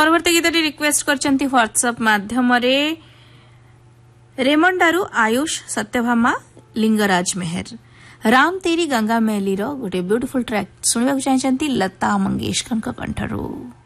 परवर्ती गीत request करचंती WhatsApp माध्यम रे रेमंडारू आयुष सत्यभामा लिंगराज मेहर राम तेरी गंगा मैली रो गोटे ब्यूटीफुल ट्रैक सुनिबा चाहती लता मंगेशकर कंठरू।